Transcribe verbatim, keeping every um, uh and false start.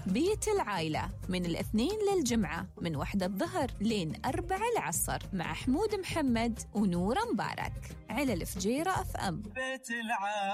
بيت العائلة من الاثنين للجمعة من واحدة الظهر لين أربعة العصر مع حمود محمد ونورة مبارك على الفجيرة أف أم. بيت العائلة.